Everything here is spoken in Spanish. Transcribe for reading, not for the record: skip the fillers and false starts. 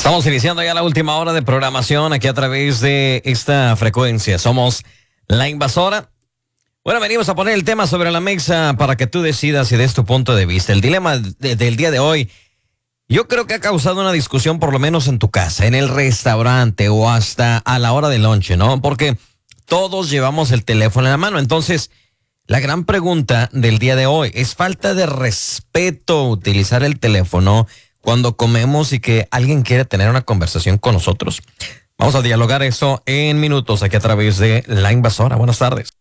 Estamos iniciando ya la última hora de programación aquí a través de esta frecuencia. Somos La Invasora. Bueno, venimos a poner el tema sobre la mesa para que tú decidas y des tu punto de vista. El dilema del día de hoy, yo creo que ha causado una discusión por lo menos en tu casa, en el restaurante o hasta a la hora del lonche, ¿no? Porque todos llevamos el teléfono en la mano. Entonces, la gran pregunta del día de hoy, ¿es falta de respeto utilizar el teléfono cuando comemos y que alguien quiere tener una conversación con nosotros? Vamos a dialogar eso en minutos aquí a través de La Invasora. Buenas tardes.